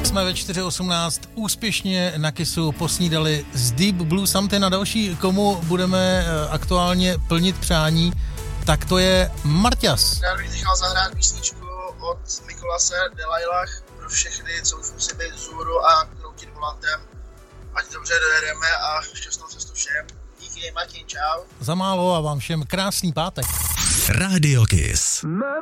jsme ve 4.18 úspěšně na Kissu posnídali z Deep Blue Something a další, komu budeme aktuálně plnit přání, tak to je Marťas. Já bych nechal zahrát písničku od Mikolase Delailah pro všechny, co už musí být vzhůru a kroutit volantem. Ať dobře dojedeme a šťastnou cestu všem. Díky, Martin, čau. Za málo a vám všem krásný pátek. Radio Kiss.